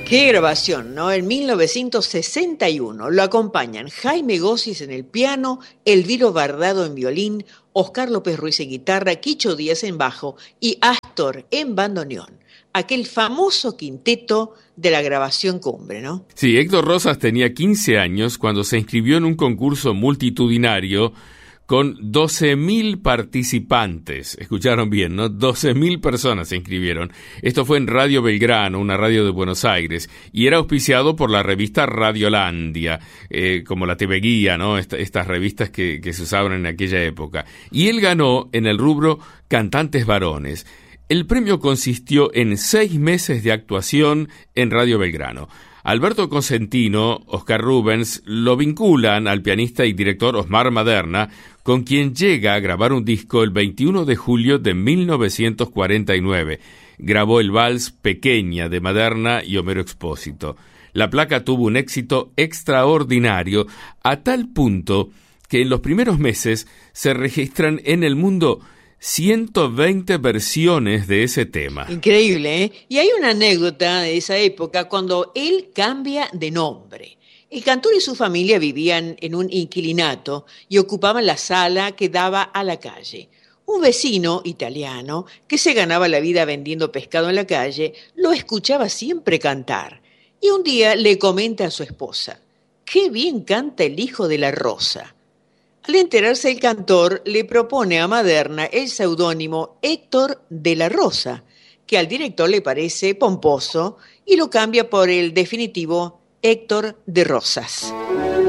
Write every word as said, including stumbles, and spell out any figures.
Qué grabación, ¿no? En mil novecientos sesenta y uno lo acompañan Jaime Gossis en el piano, Elviro Bardado en violín, Oscar López Ruiz en guitarra, Quicho Díaz en bajo y Astor en bandoneón. Aquel famoso quinteto de la grabación Cumbre, ¿no? Sí, Héctor Rosas tenía quince años cuando se inscribió en un concurso multitudinario con doce mil participantes. Escucharon bien, ¿no? doce mil personas se inscribieron. Esto fue en Radio Belgrano, una radio de Buenos Aires, y era auspiciado por la revista Radiolandia, eh, como la T V Guía, ¿no? Esta, estas revistas que, que se usaban en aquella época. Y él ganó en el rubro Cantantes Varones. El premio consistió en seis meses de actuación en Radio Belgrano. Alberto Cosentino, Oscar Rubens, lo vinculan al pianista y director Osmar Maderna, con quien llega a grabar un disco el veintiuno de julio de mil novecientos cuarenta y nueve. Grabó el vals Pequeña de Maderna y Homero Expósito. La placa tuvo un éxito extraordinario, a tal punto que en los primeros meses se registran en el mundo ciento veinte versiones de ese tema. Increíble, ¿eh? Y hay una anécdota de esa época cuando él cambia de nombre. El cantor y su familia vivían en un inquilinato y ocupaban la sala que daba a la calle. Un vecino italiano que se ganaba la vida vendiendo pescado en la calle lo escuchaba siempre cantar. Y un día le comenta a su esposa: «¡Qué bien canta el hijo de la Rosa!». Al enterarse el cantor, le propone a Maderna el seudónimo Héctor de la Rosa, que al director le parece pomposo y lo cambia por el definitivo Héctor de Rosas.